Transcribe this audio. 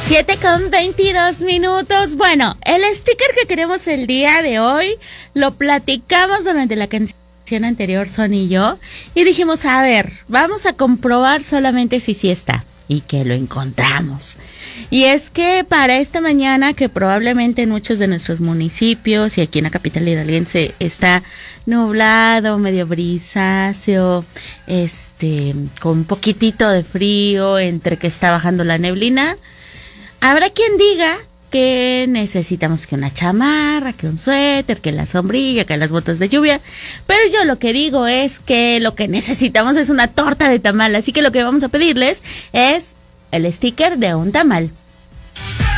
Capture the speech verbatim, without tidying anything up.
siete con veintidós minutos. Bueno, el sticker que queremos el día de hoy lo platicamos durante la canción anterior, Son y yo, y dijimos, a ver, vamos a comprobar solamente si sí está, y que lo encontramos. Y es que para esta mañana, que probablemente en muchos de nuestros municipios y aquí en la capital hidalguense está nublado, medio brisáceo, este, con un poquitito de frío, entre que está bajando la neblina, habrá quien diga que necesitamos que una chamarra, que un suéter, que la sombrilla, que las botas de lluvia, pero yo lo que digo es que lo que necesitamos es una torta de tamal, así que lo que vamos a pedirles es el sticker de un tamal.